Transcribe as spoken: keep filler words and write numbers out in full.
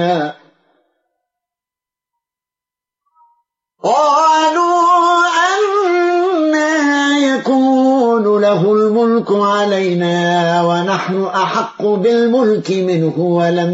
قالوا أنى يكون له الملك علينا ونحن أحق بالملك منه ولم